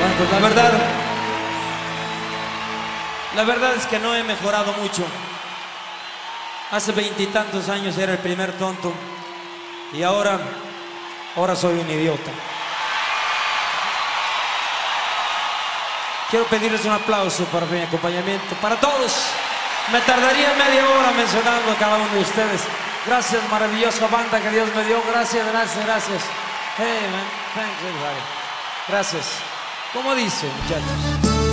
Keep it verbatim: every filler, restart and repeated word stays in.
Bueno, pues la verdad, la verdad es que no he mejorado mucho. Hace veintitantos años era el primer tonto y ahora, ahora soy un idiota. Quiero pedirles un aplauso para mi acompañamiento, para todos. Me tardaría media hora mencionando a cada uno de ustedes. Gracias, maravillosa banda que Dios me dio. Gracias, gracias, gracias. Hey, man, thanks everybody. Gracias. ¿Cómo dice, muchachos?